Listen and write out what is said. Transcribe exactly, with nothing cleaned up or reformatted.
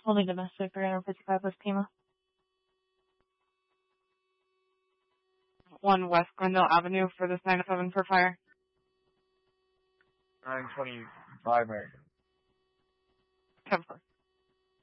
Only domestic, three fifty-five West Pima. one West Glendale Avenue for this nine oh seven for fire. nine twenty-five, American. ten four.